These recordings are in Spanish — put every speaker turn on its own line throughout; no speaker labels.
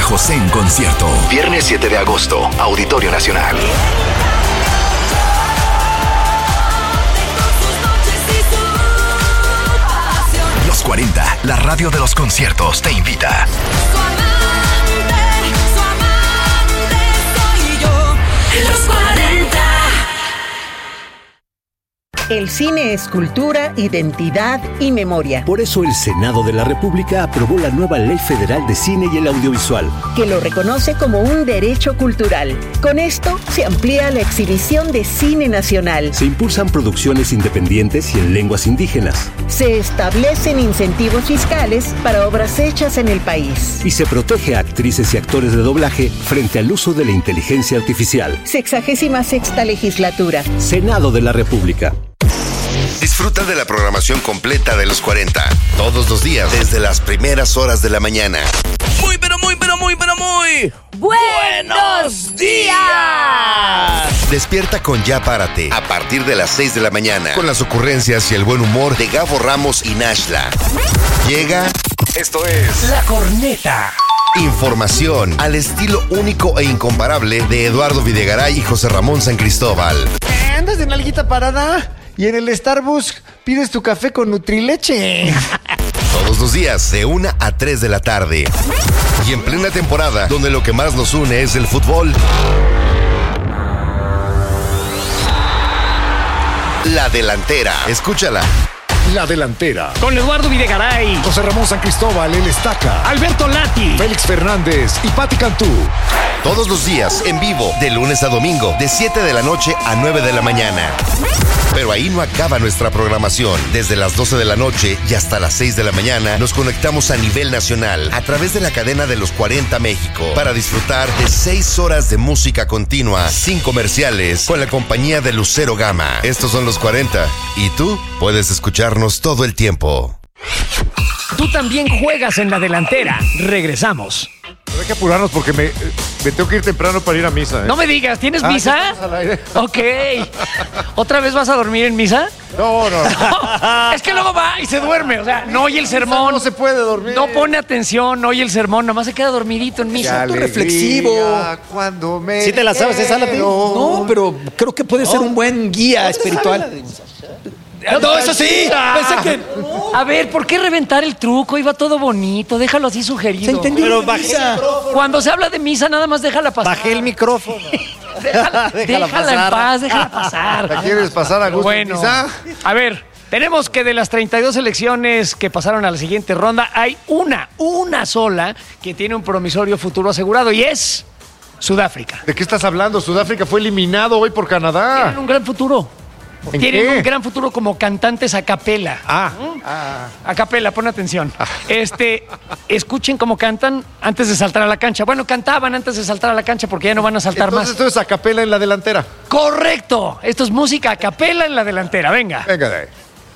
José en concierto. Viernes 7 de agosto, Auditorio Nacional. Los 40, la radio de los conciertos, te invita.
Su amante soy yo. En los 40.
El cine es cultura, identidad y memoria.
Por eso el Senado de la República aprobó la nueva Ley Federal de Cine y el Audiovisual,
Que lo reconoce como un derecho cultural. Con esto se amplía la exhibición de cine nacional.
se impulsan producciones independientes y en lenguas indígenas,
Se establecen incentivos fiscales para obras hechas en el país.
y se protege a actrices y actores de doblaje frente al uso de la inteligencia artificial.
66ª legislatura.
Senado de la República.
Disfruta de la programación completa de los 40, todos los días, desde las primeras horas de la mañana.
Muy, pero muy, pero muy, pero muy.
¡Buenos días!
Despierta con Ya Párate, a partir de las 6 de la mañana, con las ocurrencias y el buen humor de Gabo Ramos y Nashla. Llega... Esto es...
La Corneta.
Información al estilo único e incomparable de Eduardo Videgaray y José Ramón San Cristóbal.
¿Andas de nalguita parada? Y en el Starbucks pides tu café con Nutrileche.
Todos los días, de 1 a 3 de la tarde. Y en plena temporada, donde lo que más nos une es el fútbol. La Delantera. Escúchala.
La Delantera.
Con Eduardo Videgaray,
José Ramón San Cristóbal, El Estaca.
Alberto Lati.
Félix Fernández y Pati Cantú.
Todos los días, en vivo, de lunes a domingo, de 7 de la noche a 9 de la mañana. Pero ahí no acaba nuestra programación. Desde las 12 de la noche y hasta las 6 de la mañana nos conectamos a nivel nacional a través de la cadena de los 40 México para disfrutar de 6 horas de música continua, sin comerciales, con la compañía de Lucero Gama. Estos son los 40 y tú puedes escucharnos todo el tiempo.
Tú también juegas en La Delantera. Regresamos.
Pero hay que apurarnos porque me tengo que ir temprano para ir a misa.
No me digas, ¿tienes misa?
¿ya estás al aire?
Ok. ¿Otra vez vas a dormir en misa?
No.
Es que luego va y se duerme. O sea, no oye el sermón.
No se puede dormir.
No pone atención, no oye el sermón. Nomás se queda dormidito en misa.
reflexivo.
Cuando me
¿Sí te la sabes esa, Lapi? No, pero creo que puede ser un buen guía espiritual. No, eso sí. Pensé que...
A ver, ¿por qué reventar el truco? Iba todo bonito. Déjalo así sugerido.
Se entendió.
Pero
Misa.
Cuando se habla de misa, nada más déjala pasar.
Bajé el micrófono.
Déjala en paz, déjala pasar.
¿La quieres pasar a gusto?
Bueno,
Quizá?
a ver, tenemos que de las 32 selecciones que pasaron a la siguiente ronda, hay una sola que tiene un promisorio futuro asegurado y es Sudáfrica.
¿De qué estás hablando? Sudáfrica fue eliminado hoy por Canadá.
Tienen un gran futuro.
¿En
Tienen
qué?
un gran futuro como cantantes a capela. A capela, pon atención. Escuchen cómo cantan antes de saltar a la cancha. Bueno, cantaban antes de saltar a la cancha porque ya no van a saltar
Entonces
más.
esto es a capela en La Delantera.
¡Correcto! Esto es música a capela en La Delantera. Venga.
Venga de ahí.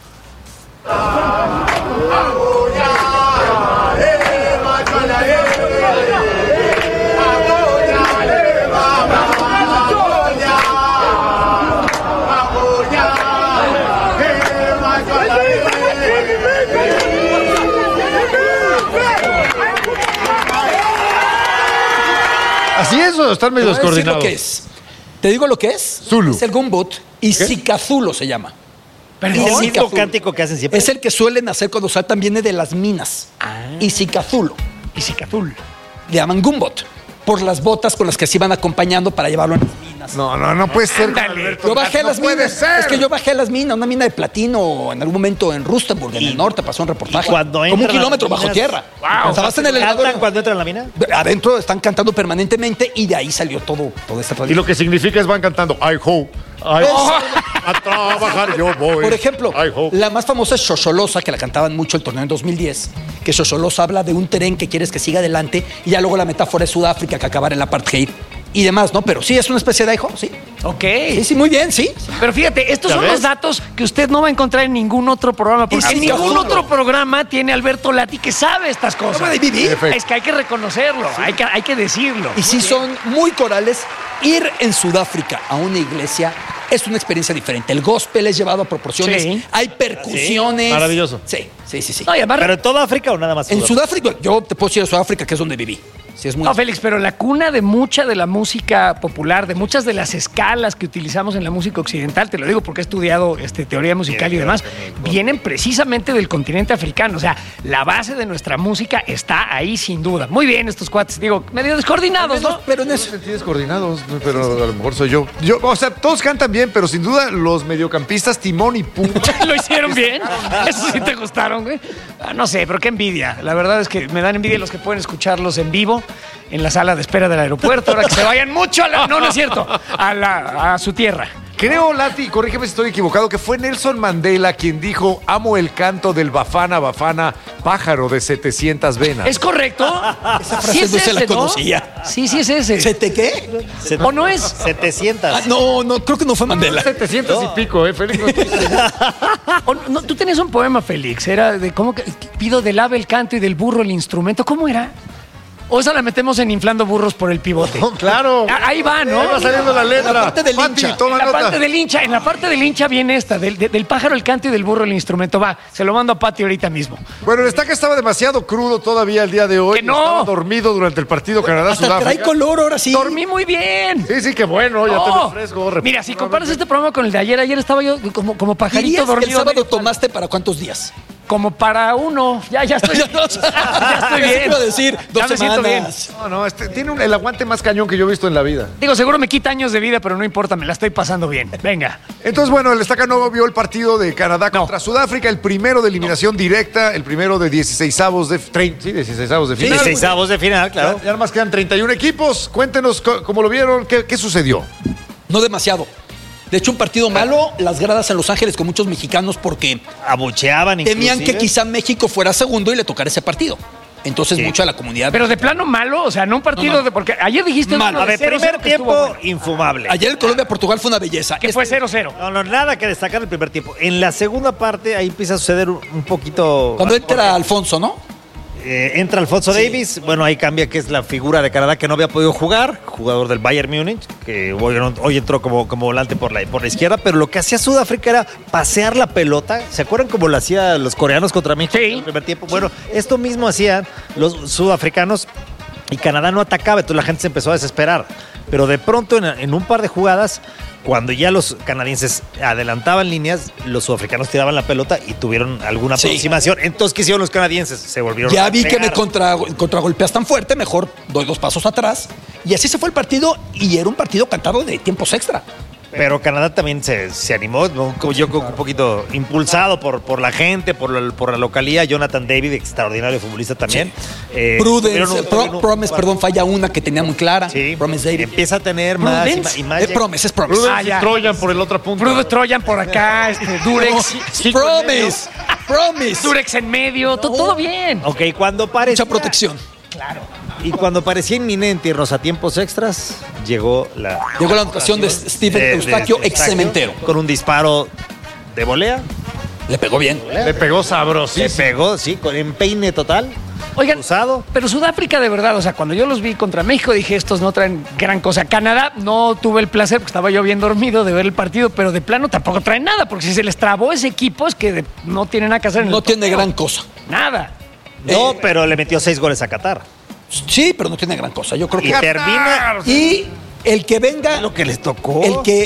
¿Así es o están medio
Te voy a decir lo
descoordinados?
que es. ¿Te digo lo que es?
Zulu.
Es el gumbut y Sicazulo se llama.
El
Isicazulo.
mismo cántico que hacen siempre.
Es el que suelen hacer cuando saltan, viene de las minas. Isicazulo.
Isicazul.
Le llaman gumbot por las botas con las que se iban acompañando para llevarlo en las minas.
No puede ser.
Ándale.
Alberto,
Yo bajé a
no
las
puede
minas.
ser.
Es que yo bajé a las minas, una mina de platino en algún momento en Rustenburg, en el norte, pasó un reportaje.
cuando
como
entran
1 kilómetro
las
bajo
minas-
tierra.
Wow.
Estabas en el
¿Cantan
elevador.
cuando entran a la mina?
Adentro están cantando permanentemente y de ahí salió toda esta
Y
tradición.
lo que significa es van cantando I hope, a trabajar yo voy.
Por ejemplo,
I hope.
la más famosa es Xoxolosa, que la cantaban mucho el torneo en 2010, que Xoxolosa habla de un tren que quieres que siga adelante y ya luego la metáfora es Sudáfrica, que acabar en la apartheid y demás, ¿no? Pero sí, es una especie de hijo, sí.
Ok.
Sí, muy bien, sí.
Pero fíjate, estos
¿Ya
son
ves?
los datos que usted no va a encontrar en ningún otro programa. Porque
Y
en
sí,
ningún
seguro.
otro programa tiene Alberto Lati que sabe estas cosas.
¿Cómo de vivir?
Es que hay que reconocerlo, hay que decirlo.
Y sí son muy corales. Ir en Sudáfrica a una iglesia es una experiencia diferente. El gospel es llevado a proporciones.
Sí.
Hay percusiones.
Sí, maravilloso.
Sí.
No, y además,
¿Pero en toda África o nada más?
En Sudáfrica, yo te puedo decir a Sudáfrica, que es donde viví. Sí, es muy...
No, Félix, pero la cuna de mucha de la música popular, de muchas de las escalas que utilizamos en la música occidental, te lo digo porque he estudiado teoría musical y demás, vienen precisamente del continente africano. O sea, la base de nuestra música está ahí sin duda. Muy bien estos cuates, digo, medio descoordinados, ¿no?
Pero en eso...
Sentí descoordinados, pero a lo mejor soy yo. O sea, todos cantan bien, pero sin duda los mediocampistas Timón y Pumba.
¿Lo hicieron bien? ¿Eso sí te gustaron, güey? No sé, pero qué envidia. La verdad es que me dan envidia los que pueden escucharlos en vivo en la sala de espera del aeropuerto, ahora que se vayan mucho a la... No es cierto, a su tierra.
Creo, Lati, corrígeme si estoy equivocado, que fue Nelson Mandela quien dijo: amo el canto del Bafana Bafana, pájaro de 700 venas.
¿Es correcto?
Esa frase no se la conocía.
Sí, es ese.
¿Sete qué?
¿O no es?
700.
No, creo que no fue Mandela.
700 y pico, Félix.
No, tú tenías un poema, Félix, era de cómo que pido del ave el canto y del burro el instrumento. ¿Cómo era? O esa la metemos en Inflando Burros por el pivote.
Claro.
Ahí va, ¿no?
Ahí va saliendo la letra.
En la parte del hincha.
Toma
En la
nota.
parte del hincha viene esta, del pájaro el canto y del burro el instrumento. Va, se lo mando a Pati ahorita mismo.
Bueno, el Estaca estaba demasiado crudo todavía el día de hoy.
¡Que no!
Estaba dormido durante el partido
Hasta
Canadá-Sudáfrica.
trae color ahora sí.
Dormí muy bien.
Sí, qué bueno, ya te
No.
ves fresco.
Mira, si comparas este programa con el de ayer estaba yo como pajarito
¿Dirías que
dormido.
el sábado
medio-
tomaste para cuántos días?
Como para uno. Ya estoy, ya estoy bien.
Iba a decir,
Ya
2
me siento bien.
semanas.
No, tiene el aguante más cañón que yo he visto en la vida.
Digo, seguro me quita años de vida, pero no importa, me la estoy pasando bien. Venga.
Entonces, bueno, el Estaca no vio el partido de Canadá contra Sudáfrica, el primero de eliminación directa, el primero de 16avos de final.
16avos de final, claro.
Ya nada más quedan 31 equipos. Cuéntenos cómo lo vieron, qué sucedió.
No demasiado. De hecho, un partido malo, las gradas en Los Ángeles con muchos mexicanos porque
Abucheaban
temían que
inclusive.
quizá México fuera segundo y le tocara ese partido. Entonces,
Sí.
mucha de la comunidad...
Pero de plano malo, o sea, no un partido
No.
de... Porque ayer dijiste...
Malo.
uno
A
de
ver,
0-0
primer
que estuvo
tiempo,
bueno.
infumable.
Ayer el Colombia-Portugal fue una belleza.
Que fue 0-0.
No, nada que destacar el primer tiempo. En la segunda parte, ahí empieza a suceder un poquito...
Cuando entra Alfonso, ¿no?
Entra Alfonso Davis, bueno, ahí cambia que es la figura de Canadá que no había podido jugar, jugador del Bayern Múnich, que hoy entró como volante por la izquierda, pero lo que hacía Sudáfrica era pasear la pelota. ¿Se acuerdan cómo lo hacían los coreanos contra México en el primer tiempo? Bueno, esto mismo hacían los sudafricanos y Canadá no atacaba, entonces la gente se empezó a desesperar. Pero de pronto en un par de jugadas, cuando ya los canadienses adelantaban líneas, los sudafricanos tiraban la pelota y tuvieron alguna
Sí.
aproximación. Entonces, ¿qué hicieron los canadienses? Se volvieron
Ya
a
vi que me
pegar.
contragolpeas tan fuerte, mejor doy 2 pasos atrás. Y así se fue el partido y era un partido cantado de tiempos extra.
Pero Canadá también se animó, ¿no? Yo creo que un poquito impulsado por la gente, por la localía. Jonathan David, extraordinario futbolista también.
Prudence, Promise, falla una que tenía muy clara.
Sí,
Promise David.
empieza a tener más y más.
Promise, es Promise.
Prudence
ya.
y Troyan por el otro punto.
Prudence Troyan por acá, Durex.
Promise. Promise.
Durex en medio, todo bien.
Ok, cuando parecía...
Mucha protección.
Y cuando parecía inminente irnos a tiempos extras, llegó la
anotación de Steven Eustaquio, ex cementero.
Con un disparo de volea.
Le pegó bien.
Le pegó sabroso.
Se pegó, sí, con empeine total.
Oigan,
Cruzado.
pero Sudáfrica de verdad, o sea, cuando yo los vi contra México dije, estos no traen gran cosa. Canadá no tuve el placer, porque estaba yo bien dormido de ver el partido, pero de plano tampoco traen nada, porque si se les trabó ese equipo es que no tienen nada que hacer en el
No tiene
torneo.
gran cosa.
Nada.
No, pero le metió 6 goles a Qatar.
Sí, pero no tiene gran cosa. Yo creo
Y
que...
termina
Y el que venga...
lo que les tocó.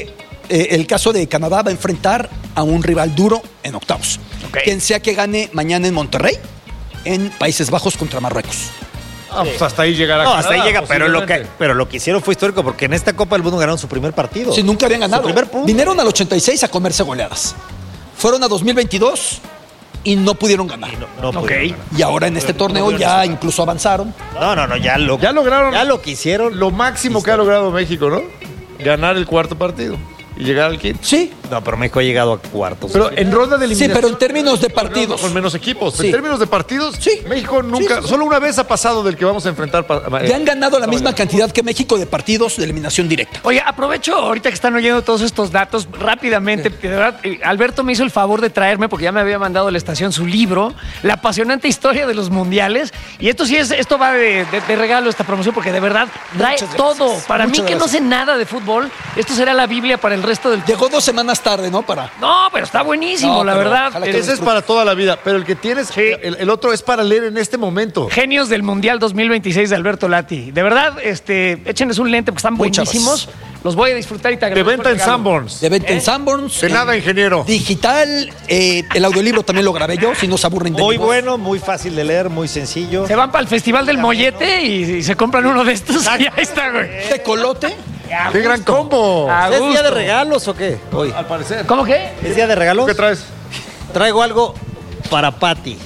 El caso de Canadá va a enfrentar a un rival duro en octavos.
Ok.
Quien sea que gane mañana en Monterrey, en Países Bajos contra Marruecos.
Pues hasta ahí llegará.
No, hasta ahí
Canadá,
llega,
posiblemente.
pero lo que hicieron fue histórico porque en esta Copa del Mundo ganaron su primer partido.
Si nunca habían ganado.
Su primer punto.
Vinieron al 86 a comerse goleadas. Fueron a 2022 y no pudieron ganar.
No
Ok.
pudieron ganar.
Y ahora en este torneo ya incluso avanzaron.
No, ya lo que hicieron.
Lo máximo que ha logrado México, ¿no? Ganar el cuarto partido y llegar al quinto.
Sí,
No, pero México ha llegado a cuartos.
Pero en ronda de
sí,
eliminación.
pero en términos de partidos.
Con menos equipos.
Sí.
En términos de partidos,
Sí.
México nunca,
Sí.
solo una vez ha pasado del que vamos a enfrentar.
Ya han ganado la misma cantidad que México de partidos de eliminación directa.
Oye, aprovecho ahorita que están oyendo todos estos datos rápidamente. De verdad, Alberto me hizo el favor de traerme, porque ya me había mandado a la estación su libro, La apasionante historia de los mundiales. Y esto va de regalo, esta promoción, porque de verdad trae
Muchas gracias.
todo. Para mí,
Muchas
que no
gracias.
sé nada de fútbol, esto será la Biblia para el resto del
Llegó 2 semanas más tarde, ¿no?
No, pero está buenísimo,
No,
la
pero
verdad.
ojalá que
Ese es para toda la vida, pero el que tienes,
Sí.
el otro es para leer en este momento.
Genios del Mundial 2026 de Alberto Lati. De verdad, échenles un lente porque están
Muchas
buenísimos. Los voy a disfrutar y te
De
agradezco.
venta
el
en
regalo.
Sanborns.
De venta en Sanborns.
De nada, ingeniero.
Digital. El audiolibro también lo grabé yo, si no se aburren de
Muy
mi voz.
bueno, muy fácil de leer, muy sencillo.
Se van para el Festival del Mollete y se compran uno de estos y ahí está, güey.
Tecolote.
¡Qué gran combo!
A
¿Es día
gusto.
de regalos o qué? Hoy.
Al parecer.
¿Cómo qué?
¿Es día de regalos?
¿Qué traes?
Traigo algo para Patty.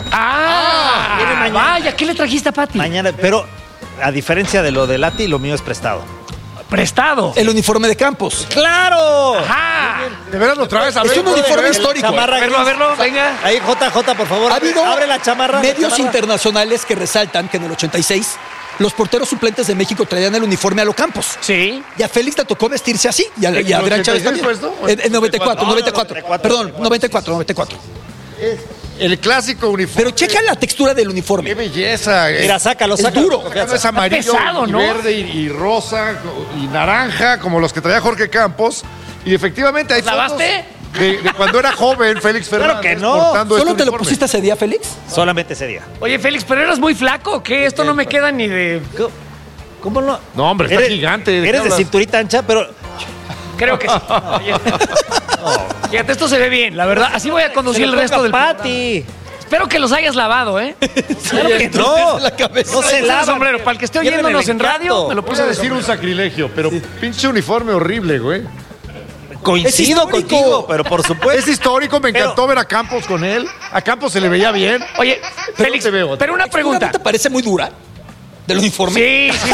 Viene mañana. Vaya, ¿qué le trajiste a Pati?
Mañana, pero a diferencia de lo de Lati, lo mío es prestado.
Prestado.
El uniforme de Campos.
¡Claro!
Ajá.
¿De veras lo traes? A
Es
ver,
un uniforme
ver.
histórico.
Chamarra
A verlo,
gris.
venga.
Ahí, JJ, por favor.
Ha habido
abre la chamarra.
medios
la chamarra.
internacionales que resaltan que en el 86 los porteros suplentes de México traían el uniforme a lo Campos.
Sí.
Y a Félix le tocó vestirse así. Y a
¿En
Adrián
86
Chávez también.
fue esto?
En 94,
No,
94.
94.
Perdón, 94.
El clásico uniforme.
Pero checa la textura del
¡Qué
uniforme.
belleza!
Mira, sácalo,
Es
sácalo.
duro.
No es amarillo,
pesado,
y
¿no?
verde y rosa y naranja, como los que traía Jorge Campos. Y efectivamente hay
¿Los lavaste?
fotos de cuando era joven Félix
Claro
Fernández.
que no.
portando
¿Solo
este
te lo
uniforme.
pusiste ese día, Félix?
Solamente ese día.
Oye, Félix, pero eras muy flaco, ¿o qué? Esto no me queda ni de...
¿Cómo no?
No, hombre, está gigante. ¿De qué
Eres de
hablas?
cinturita ancha, pero
Creo que sí. Oye. Fíjate, esto se ve bien, la verdad. Así voy a conducir el resto del...
Patty.
Espero que los hayas lavado, ¿eh?
Claro que no.
la cabeza.
No se
Puse el
lava.
sombrero. Para el que esté
Pierden el
oyéndonos en radio,
encanto.
me lo
Puse
puse
a
de
decir un sacrilegio, pero pinche uniforme horrible, güey.
Coincido
histórico.
contigo, pero por
Es
supuesto.
histórico, me encantó ver a Campos con él. A Campos se le veía bien.
Oye, Félix,
te veo.
pero una pregunta.
¿Te parece muy dura? Del uniforme.
Sí, sí.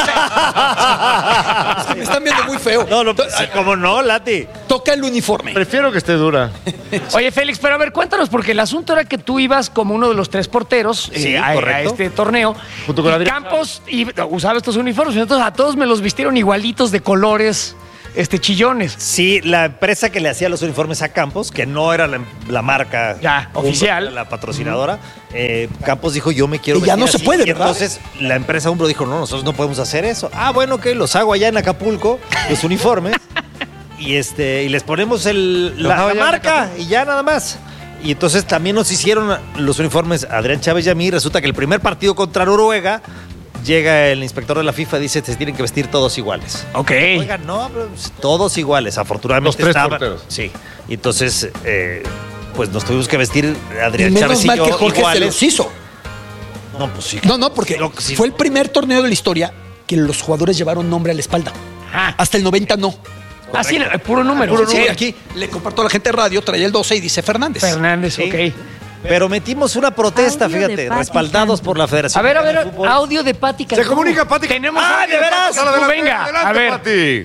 Es que me están viendo muy feo.
No, no, ¿cómo no, Lati?
Toca el uniforme.
Prefiero que esté dura.
Oye, Félix, pero a ver, cuéntanos, porque el asunto era que tú ibas como uno de los 3 porteros
Sí,
a
correcto.
este torneo.
Junto con
y
Adrián
Campos usaba estos uniformes. Entonces a todos me los vistieron igualitos de colores chillones.
Sí, la empresa que le hacía los uniformes a Campos, que no era la marca
Ya,
Umbro,
oficial.
era la patrocinadora, Campos dijo, yo me quiero
Y ya
vestir
no se
así.
puede,
Y
¿verdad?
entonces la empresa Umbro dijo, no, nosotros no podemos hacer eso. Ah, bueno, ok, los hago allá en Acapulco, los uniformes, y les ponemos la
hago allá en
marca
Acapulco.
y ya nada más. Y entonces también nos hicieron los uniformes a Adrián Chávez y a mí. Resulta que el primer partido contra Noruega, llega el inspector de la FIFA y dice, se tienen que vestir todos iguales.
Ok.
Oigan, no, pero todos iguales. Afortunadamente
Los 3
estaban-
porteros.
Sí. Y entonces, pues nos tuvimos que vestir
Y
Adrián
menos
Chávez y
mal
yo
que Jorge se
iguales.
los hizo.
No, pues sí.
No, porque
Lo que sí-
fue el primer torneo de la historia que los jugadores llevaron nombre a la espalda.
Ah,
Hasta el 90 no.
así, puro número.
Sí,
Sí.
aquí le comparto a la gente de radio, traía el 12 y dice Fernández.
Fernández,
Sí.
ok.
Pero metimos una protesta,
Audio de
fíjate,
Patti
respaldados
Cantú.
por la Federación
A ver,
Mexicana de Fútbol.
audio de Pati
Se comunica Pati.
Tenemos
¡Ah,
audio
de veras!
Pati Cantú. Venga,
Adelante,
a ver.
Pati.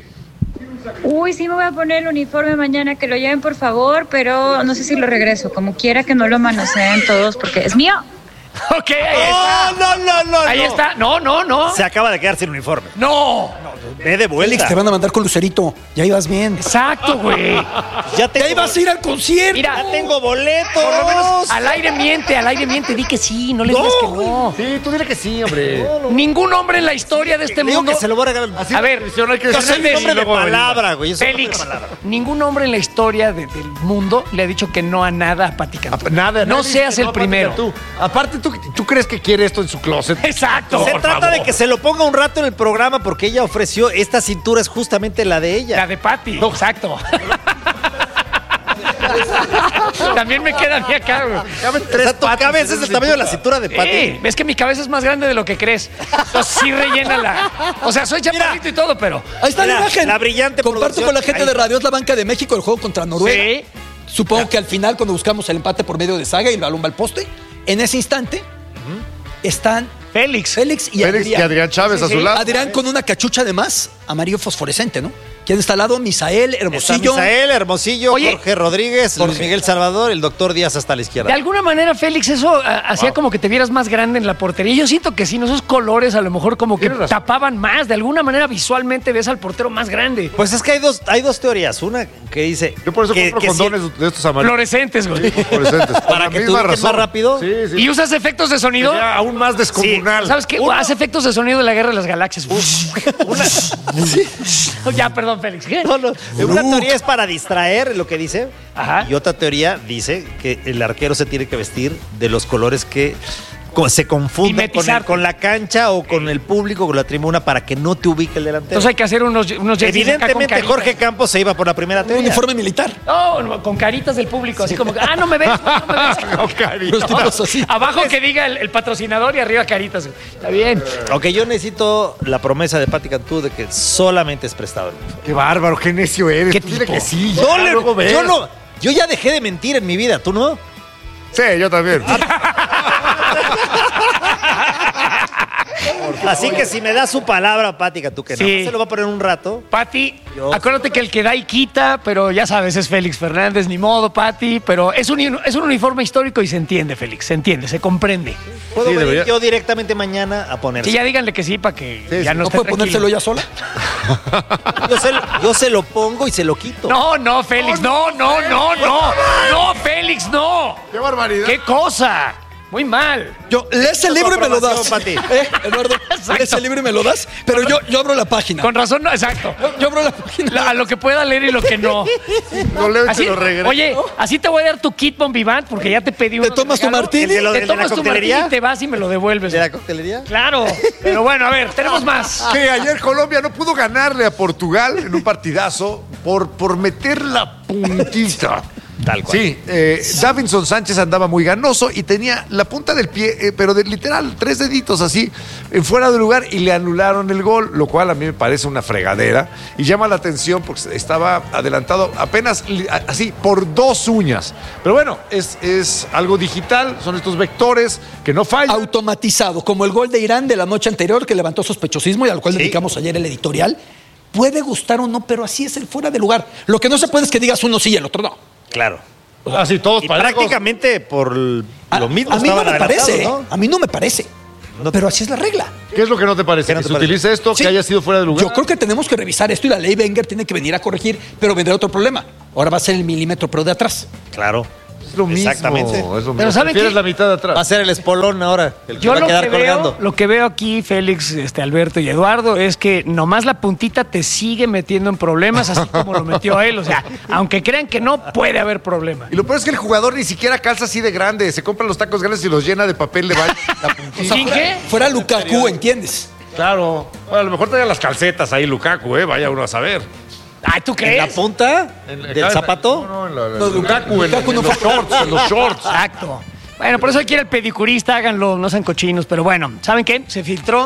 Uy, sí me voy a poner el uniforme mañana, que lo lleven por favor, pero no sé si lo regreso. Como quiera que no lo manoseen todos porque es mío.
Ok, ahí está.
No.
Ahí está. No.
Se acaba de quedar sin uniforme.
No.
Ve de
Félix,
vuelta.
te van a mandar con Lucerito. Ya ibas bien.
Exacto, güey.
Ya tengo,
Ya ibas a ir al concierto.
Mira,
ya tengo boletos.
por lo menos al aire miente. Di que sí, no le digas que no.
Sí, tú dile que sí, hombre.
Ningún hombre en la historia de este
Le digo
mundo.
que se lo voy a regalar.
Así
A ver,
televisión hay que
Yo
decir
soy un
sí,
hombre de
luego
palabra, güey. Yo soy un hombre de
Félix,
palabra.
ningún hombre en la historia del mundo le ha dicho que no a nada a Pati Cantú.
Nada,
No
nadie
seas
dice que
el
no,
primero.
Pati Cantú. Aparte, ¿tú crees que quiere esto en su closet?
Exacto.
Se
por
trata
favor.
de que se lo ponga un rato en el programa porque ella ofreció, esta cintura es justamente la de ella.
La de Pati. Exacto. También me queda a mí acá, güey.
Caben
O
tres
sea, tu
patis
cabeza
en
es el
esa
tamaño de la
cintura.
cintura de Pati.
Es que mi cabeza es más grande de lo que crees. Entonces sí rellena la... O sea, soy chaparrito y todo, pero...
Ahí está la
Mira,
imagen.
la brillante
Comparto
producción.
con la gente
Ahí
de
está.
radio. Es la banca de México, el juego contra Noruega.
Sí.
Supongo que al final, cuando buscamos el empate por medio de Saga y el balón va al poste, en ese instante están
Félix.
Félix y
Félix y Adrián Chávez
Sí,
a su
sí.
lado.
Adrián con una cachucha de más, amarillo fosforescente, ¿no? ¿Quién está al lado? Misael,
Está
Hermosillo.
Misael, Hermosillo,
Oye.
Jorge Rodríguez, Luis Miguel Salvador, el doctor Díaz hasta la
De
izquierda.
alguna manera, Félix, eso hacía como que te vieras más grande en la portería. Yo siento que sí, ¿no? Esos colores a lo mejor como que
Tienes razón.
tapaban más. De alguna manera visualmente ves al portero más grande.
Pues es que hay dos teorías. Una que dice
Yo por eso
que,
compro
que
condones de estos amarillos.
Fluorescentes, güey.
Fluorescentes. Por
Para
la
que te
misma
ubiques
razón.
más rápido.
Sí, sí.
¿Y usas efectos de sonido?
Sería aún más descomunal.
¿Sabes qué? Hace efectos de sonido de la Guerra de las Galaxias. Ya, perdón. perdón, Félix. ¿Qué?
No, una teoría es para distraer lo que dice.
Ajá.
Y otra teoría dice que el arquero se tiene que vestir de los colores que se confunden
Mimetizarte.
con la cancha o con el público, con la tribuna, para que no te ubique el delantero.
Entonces hay que hacer unos jerseys acá con
Evidentemente,
caritas.
Jorge Campos se iba por la primera
Un
teoría.
uniforme militar.
No, con caritas del público, así como, no me ves, no me ves.
No, cariño.
Los tipos así.
Abajo que diga el patrocinador y arriba caritas. Está bien.
Aunque yo necesito la promesa de Pati Cantú de que solamente es prestado el uniforme.
Qué bárbaro, qué necio eres.
¿Qué
Tú dile
tipo?
que sí.
Yo,
ya, luego ves.
yo ya dejé de mentir en mi vida, ¿tú no?
Sí, yo también.
Así que si me das su palabra, Pati Cantú, que
Sí.
no se lo va a poner un rato.
Pati,
Yo-
acuérdate que el que da y quita, pero ya sabes, es Félix Fernández, ni modo, Pati, pero es un uniforme histórico y se entiende, Félix, se entiende, se comprende.
Puedo
Sí,
venir
debería.
yo directamente mañana a poner.
Sí, ya díganle que sí para que
Sí,
ya
sí.
no
¿No
esté
puede ponérselo
tranquilo.
ella sola?
Yo se lo pongo y se lo quito.
No, Félix, no, Félix, no.
Qué barbaridad.
¿Qué cosa? Muy mal.
Yo, lees el libro y me lo das.
Pati.
Eduardo,
Exacto.
lees el libro y me lo das, pero yo abro la página.
Con razón, no, exacto.
Yo abro la página.
A lo que pueda leer y lo que no.
No leo y
Así-
te lo regreso.
Oye, así te voy a dar tu kit Bombivant porque ya te pedí uno.
¿Te tomas tu martini?
¿El de
Te
la
tomas tu
coctelería?
martini y te vas y me lo devuelves.
¿De la coctelería?
Claro. Pero bueno, a ver, tenemos más.
Que ayer Colombia no pudo ganarle a Portugal en un partidazo por meter la puntita.
Tal cual.
Sí, Davinson Sánchez andaba muy ganoso y tenía la punta del pie, pero de literal, 3 deditos así, fuera de lugar y le anularon el gol, lo cual a mí me parece una fregadera y llama la atención porque estaba adelantado apenas así por 2 uñas. Pero bueno, es algo digital, son estos vectores que no fallan.
Automatizado, como el gol de Irán de la noche anterior que levantó sospechosismo y al cual dedicamos ayer el editorial. Puede gustar o no, pero así es el fuera de lugar. Lo que no se puede es que digas uno sí y el otro no.
Claro.
Así todos
Y
parejos.
prácticamente por lo mismo
A mí no
estaban
me parece,
adelantados, ¿no?
a mí no me parece. Pero así es la regla.
¿Qué es lo que no te parece?
¿Qué no
¿Que
te
se
parece?
utilice esto?
Sí.
¿Que haya sido fuera de lugar?
Yo creo que tenemos que revisar esto y la ley Wenger tiene que venir a corregir, pero vendrá otro problema. Ahora va a ser el milímetro, pero de atrás.
Claro.
Es lo mismo.
Exactamente.
Es lo mismo.
Pero ¿saben
Prefieres
qué?
la mitad de atrás.
Va a ser el espolón ahora, el que
Yo
va a
lo
quedar
que,
colgando.
lo que veo aquí, Félix, Alberto y Eduardo, es que nomás la puntita te sigue metiendo en problemas, así como lo metió él. O sea, aunque crean que no, puede haber problema.
Y lo peor es que el jugador ni siquiera calza así de grande. Se compra los tacos grandes y los llena de papel de baño. La puntita.
¿Sin qué?
Fuera Lukaku, ¿entiendes?
Claro. Bueno, a lo mejor trae las calcetas ahí Lukaku, vaya uno a saber.
Ay, ¿tú
¿En la
crees?
punta del zapato?
No, en la-
No,
Lukaku,
Lukaku
en
no
los
fue-
shorts, en los shorts.
Exacto. Bueno, por eso hay que ir al pedicurista, háganlo, no sean cochinos. Pero bueno, ¿saben qué? Se filtró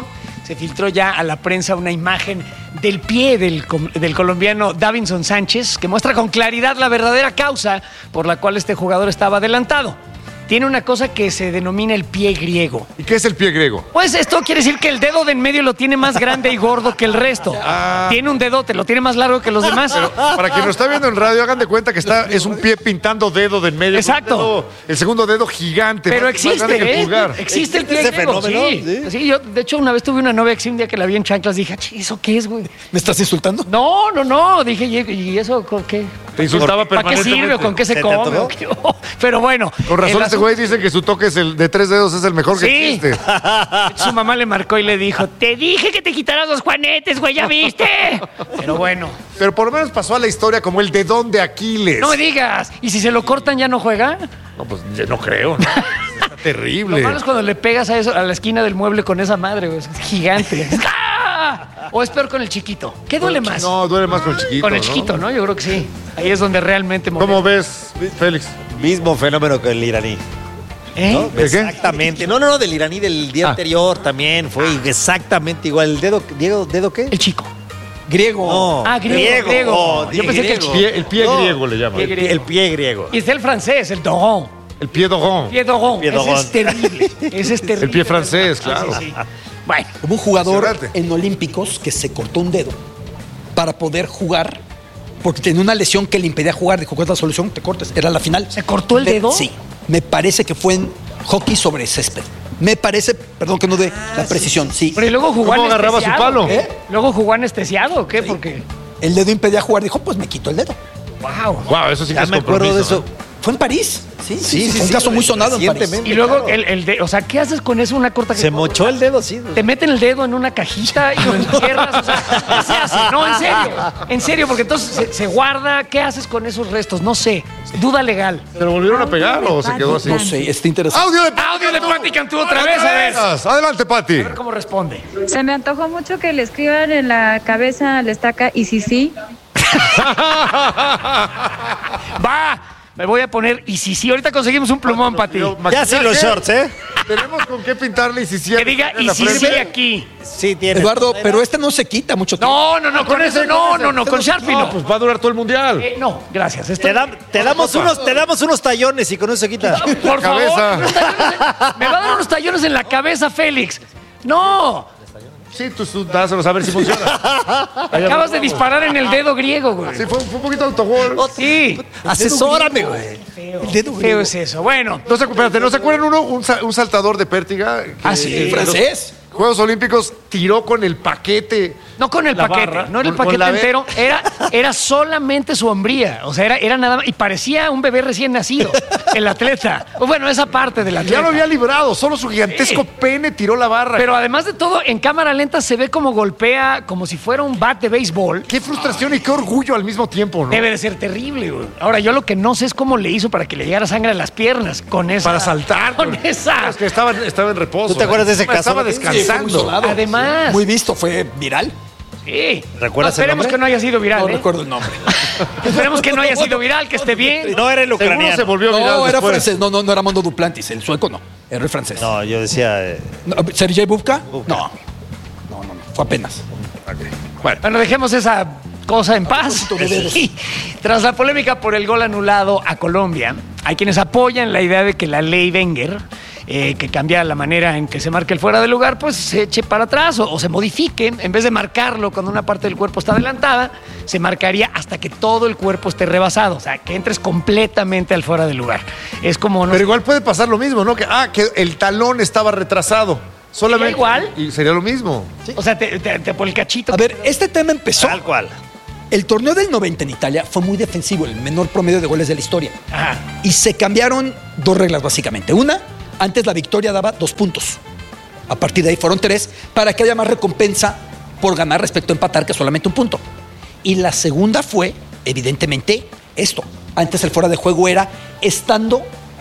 ya a la prensa una imagen del pie del colombiano Davinson Sánchez que muestra con claridad la verdadera causa por la cual este jugador estaba adelantado. Tiene una cosa que se denomina el pie griego.
¿Y qué es el pie griego?
Pues esto quiere decir que el dedo de en medio lo tiene más grande y gordo que el resto. Tiene un dedote, lo tiene más largo que los demás.
Para quien lo está viendo en radio, hagan de cuenta que es un pie pintando dedo de en medio.
Exacto.
Un dedo- el segundo dedo gigante.
Pero
más grande que el
existe,
pulgar.
Existe el pie
Ese
griego,
fenómeno,
sí.
sí.
Sí, yo, de hecho, una vez tuve una novia que sí, un día que la vi en chanclas, dije, ¿eso qué es, güey?
¿Me estás insultando?
No, dije, ¿y eso con qué?
Te insultaba
¿Para qué
permanentemente.
sirve o con qué se
¿Se te
come?
antojó?
¿O qué? Pero bueno.
Con razón
el
este güey dice que su toque es el de 3 dedos es el mejor que
Sí.
existe.
Su mamá le marcó y le dijo, te dije que te quitaras los juanetes, güey, ¿ya viste? Pero bueno,
Pero por lo menos pasó a la historia como el dedón de Aquiles.
no me digas. ¿Y si se lo cortan ya no juega?
No, pues ya no creo, ¿no? Está terrible.
Lo malo es cuando le pegas a eso, a la esquina del mueble con esa madre, güey. Es gigante. ¡Ah! ¿O es peor con el chiquito? ¿Qué duele más?
No, duele más con el chiquito.
Con el chiquito, ¿no? Yo creo que sí. Ahí es donde realmente molesta.
¿Cómo ves, Félix?
Mismo fenómeno que el iraní.
¿Eh?
¿no?
¿De qué?
Exactamente. No, del iraní del día anterior también fue exactamente igual. ¿El dedo, Diego, dedo qué?
El chico.
Griego.
No,
Ah, griego.
Oh,
Yo pensé que el
griego.
El pie
No,
griego le llaman.
Pie griego.
El pie griego.
Y está el francés, el doron.
El pie dogón.
Pie doron.
Pie
Ese
doron.
es terrible. Ese es terrible.
El pie francés,
Sí,
claro.
sí, sí. Bueno,
Hubo un jugador
Impresionante.
en Olímpicos que se cortó un dedo para poder jugar porque tenía una lesión que le impedía jugar. Dijo, ¿cuál es la solución? Te cortes. Era la final.
¿Se cortó el dedo?
Sí. Me parece que fue en hockey sobre césped. Me parece, perdón que no dé la precisión, sí.
pero ¿y luego jugó
¿Cómo agarraba su
anestesiado?
palo?
¿Eh?
¿Luego jugó anestesiado o qué? Porque,
El dedo impedía jugar. Dijo, pues me quito el dedo.
wow.
Wow, eso sí que
Ya
es
me acuerdo de
compromiso,
eso.
Fue en París. Sí,
Sí,
fue un caso muy sonado en París.
recientemente.
Y luego
claro.
el dedo, o sea, ¿qué haces con eso? Una corta que
Se mochó el dedo, sí.
te meten el dedo en una cajita y lo encierras, o sea, ¿qué se hace? No, en serio, porque entonces se guarda, ¿qué haces con esos restos? No sé, duda legal.
¿Se lo volvieron a pegar o se quedó así?
No sé, está interesante.
¡Audio de
Pati Cantú otra vez, a ver.
Adelante, Pati.
A ver cómo responde.
Se me antojó mucho que le escriban en la cabeza a la estaca y sí.
Va, me voy a poner, y si ahorita conseguimos un plumón, Pati.
Ya sin los shorts, ¿eh?
Tenemos con qué pintarle y si
Que diga, y si aquí.
Sí, tiene.
Eduardo, pero este no se quita mucho tiempo.
No, con eso, no, con Sharpie
No,
no.
pues va a durar todo el mundial.
No, gracias.
Te damos unos tallones y con eso se quita.
Por
cabeza.
favor, me va a dar unos tallones en la cabeza, Félix. No,
Sí, tú dáselos a ver si funciona.
acabas de disparar en el dedo griego, güey.
Sí, fue un poquito autogol.
Sí,
Asesórame, güey. El dedo
feo
griego.
es eso. Bueno,
No se acuerdan un saltador de pértiga?
sí.
Francés.
Juegos Olímpicos tiró con el paquete.
no con el
La
paquete,
barra,
no en el
con
paquete
la B.
entero, era solamente su hombría, o sea, era nada más, y parecía un bebé recién nacido, el atleta. O bueno, esa parte del atleta.
Ya lo había librado, solo su gigantesco pene tiró la barra.
Pero además de todo, en cámara lenta se ve como golpea, como si fuera un bat de béisbol.
Qué frustración y qué orgullo al mismo tiempo, ¿no?
Debe de ser terrible, güey. Ahora, yo lo que no sé es cómo le hizo para que le llegara sangre a las piernas con esa.
Para saltar.
Con esa.
Es que estaba en reposo.
¿Tú te acuerdas de ese caso?
Estaba
Sí,
Sí, fue muy
descansando.
sonado.
Además.
Muy visto, fue viral.
Sí.
¿Recuerdas
No,
el
esperemos
nombre?
que no haya sido viral.
No
¿eh?
recuerdo el nombre.
Esperemos que no haya sido viral, que esté bien.
No era el
Seguro se
ucraniano.
volvió viral
No, era
después.
francés. No era Mondo Duplantis. El sueco no. Era el francés.
No, yo decía.
No, ¿Sergei Bubka? No. Fue apenas.
Bueno, dejemos esa cosa en paz. Sí. Tras la polémica por el gol anulado a Colombia, hay quienes apoyan la idea de que la ley Wenger, que cambia la manera en que se marca el fuera de lugar, pues se eche para atrás o se modifique. En vez de marcarlo cuando una parte del cuerpo está adelantada, se marcaría hasta que todo el cuerpo esté rebasado. O sea, que entres completamente al fuera de lugar. Es como...
Pero igual puede pasar lo mismo, ¿no? Que el talón estaba retrasado. Solamente.
igual?
Y sería lo mismo.
O sea, por el cachito.
A ver, este tema empezó.
Tal cual.
El torneo del 90 en Italia fue muy defensivo, el menor promedio de goles de la historia.
Ajá.
Y se cambiaron dos reglas básicamente. Una, antes la victoria daba 2 puntos. A partir de ahí fueron 3 para que haya más recompensa por ganar respecto a empatar que solamente 1 punto. Y la segunda fue, evidentemente, esto. Antes el fuera de juego era estando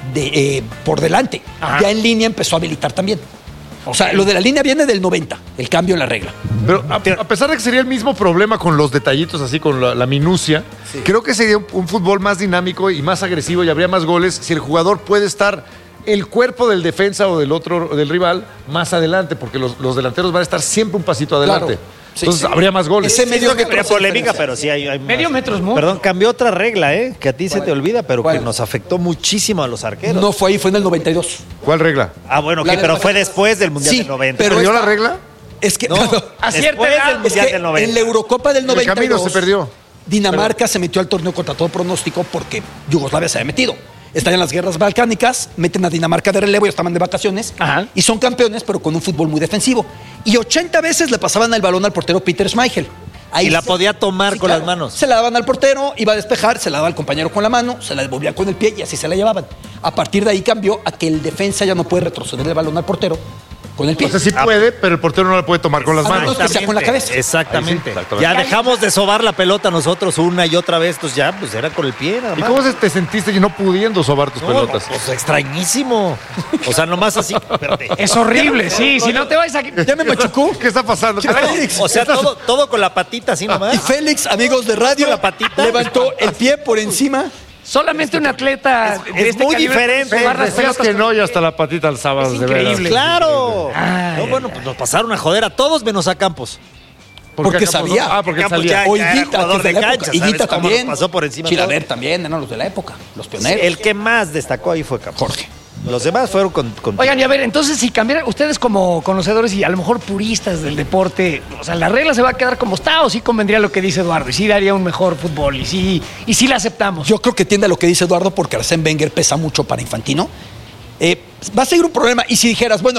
por delante.
Ajá.
Ya en línea empezó a habilitar también. O sea, lo de la línea viene del 90, el cambio en la regla.
Pero a pesar de que sería el mismo problema con los detallitos, así con la minucia, creo que sería un fútbol más dinámico y más agresivo y habría más goles si el jugador puede estar el cuerpo del defensa o del rival más adelante, porque los delanteros van a estar siempre un pasito adelante.
Claro. Sí,
Entonces
sí.
habría más goles.
Ese medio
Digo que
metro
habría
hace
polémica,
diferencia.
pero sí hay
Medio metro es mucho.
Perdón, cambió otra regla, que a ti se te olvida, pero
¿Cuál?
que nos afectó muchísimo a los arqueros.
No fue ahí, fue en el 92.
¿Cuál regla?
Ah, bueno, ok,
La del
pero fue
92.
después del Mundial
Sí,
del 90.
pero
¿Perdió
esta-
la regla?
Es que
No,
A cierta
después
edad,
del
Es
Mundial
que
del 90.
en la Eurocopa del
En el
92
camino se perdió.
Dinamarca se metió al torneo contra todo pronóstico porque Yugoslavia se había metido. Están en las guerras balcánicas, meten a Dinamarca de relevo y estaban de vacaciones.
Ajá.
Y son campeones, pero con un fútbol muy defensivo. Y 80 veces le pasaban el balón al portero Peter Schmeichel.
Y la podía tomar con las manos.
Se la daban al portero, iba a despejar, se la daba al compañero con la mano, se la devolvían con el pie y así se la llevaban. A partir de ahí cambió a que el defensa ya no puede retroceder el balón al portero con el pie.
O sea, sí puede, pero el portero no la puede tomar con las
Ah,
manos.
no, que sea con la cabeza.
Exactamente.
Ahí sí, exactamente.
Ya dejamos de sobar la pelota nosotros una y otra vez, entonces ya, pues era con el pie nada
¿Y
más.
cómo te sentiste no pudiendo sobar tus
No,
pelotas?
pues extrañísimo. O sea, nomás así. Espérate.
es horrible, sí. Si no te vas a...
¿Ya me machucó?
¿Qué está pasando?
A ver, Félix.
O sea, todo con la patita así nomás.
Y Félix, amigos de radio,
La patita.
levantó el pie por encima.
Solamente un atleta
es muy
calibre
diferente.
puede sobar las
Decías
pelotas
que no
con-
y hasta la patita alzabas
Es
de veras.
increíble.
¡Claro!
Ay,
No, bueno, pues nos pasaron a joder a todos menos a Campos.
Porque
Campos
sabía.
no? Ah, porque
Campos
salía.
ya-
O
era
Higuita,
jugador
que es de
de
la
cancha,
época.
¿sabes
Higuita
cómo
también.
nos pasó por encima
Chilaver
todo?
también, eran los de la época. Los pioneros.
El que más destacó ahí fue Campos.
Jorge.
Los demás fueron con
Oigan, y a ver, entonces si cambiaran, ustedes como conocedores y a lo mejor puristas del deporte, o sea, la regla se va a quedar como está o sí convendría lo que dice Eduardo y sí daría un mejor fútbol y sí la aceptamos.
Yo creo que tiende a lo que dice Eduardo porque Arsène Wenger pesa mucho para Infantino. Va a seguir un problema. Y si dijeras, bueno,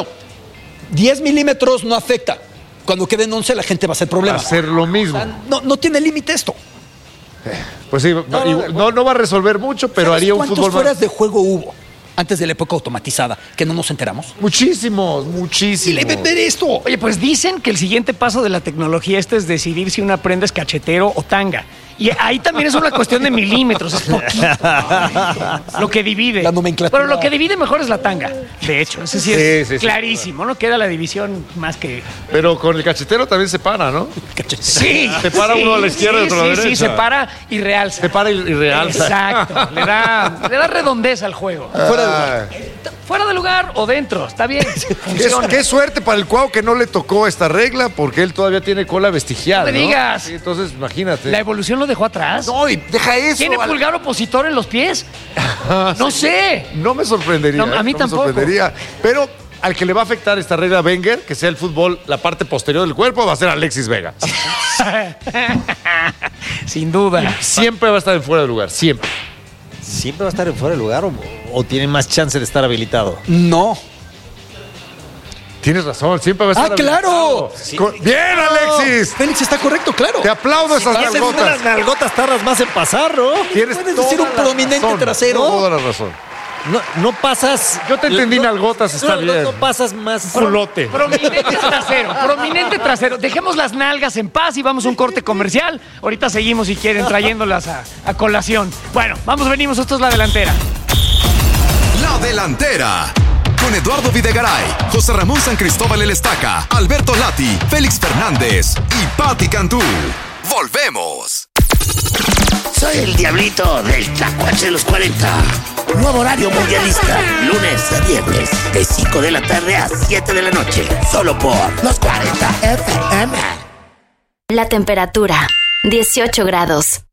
10 milímetros no afecta. Cuando queden 11 la gente va a hacer problema.
Hacer lo mismo.
No tiene límite esto.
Pues sí, no va a resolver mucho, pero haría un fútbol
¿Cuántos
más.
fueras de juego hubo antes de la época automatizada que no nos enteramos?
Muchísimos.
Y le ver esto.
Oye, pues dicen que el siguiente paso de la tecnología es decidir si una prenda es cachetero o tanga. Y ahí también es una cuestión de milímetros, es poquito. Lo que divide.
La nomenclatura.
Pero lo que divide mejor es la tanga. De hecho, ese sí es
Sí,
clarísimo, ¿no? Queda la división más que...
Pero con el cachetero también se para, ¿no?
Sí.
Se para uno a la izquierda y otro a la derecha.
Sí, se para y realza.
Se para y realza.
Exacto. Le da redondez al juego. Fuera de lugar o dentro, está bien. Funciona.
Qué suerte para el Cuau que no le tocó esta regla porque él todavía tiene cola vestigial.
No me digas.
Sí, entonces, imagínate.
¿La evolución lo dejó atrás?
No, y deja eso.
¿Tiene pulgar opositor en los pies? No sé.
No me sorprendería.
No, a mí tampoco.
Me sorprendería. Pero al que le va a afectar esta regla a Wenger, que sea el fútbol, la parte posterior del cuerpo, va a ser Alexis Vega.
Sin duda.
Siempre va a estar en fuera de lugar, siempre.
¿Siempre va a estar en fuera de lugar o tiene más chance de estar habilitado?
No.
Tienes razón, siempre va a estar
claro.
¡Bien, Alexis!
Félix está correcto, claro.
Te aplaudo esas
Haces
nalgotas.
unas nalgotas tardas más en pasar, ¿no?
Tienes
Puedes
toda
decir un
la
prominente
razón,
trasero.
Toda la razón.
No pasas.
Yo te entendí, nalgotas, está bien.
No pasas más.
Culote.
Prominente trasero. Dejemos las nalgas en paz y vamos a un corte comercial. Ahorita seguimos si quieren trayéndolas a colación. Bueno, venimos, esto es La Delantera.
La Delantera. Con Eduardo Videgaray, José Ramón San Cristóbal El Estaca, Alberto Lati, Félix Fernández y Patti Cantú. Volvemos.
Soy el diablito del Tlacuache de los 40. Nuevo horario mundialista. Lunes a viernes, de 5 de la tarde a 7 de la noche. Solo por los 40 FM.
La temperatura, 18 grados.